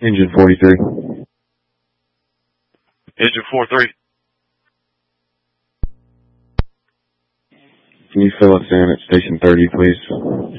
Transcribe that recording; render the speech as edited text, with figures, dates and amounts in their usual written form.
Engine 43. Engine 43. Can you fill us in at station 30, please?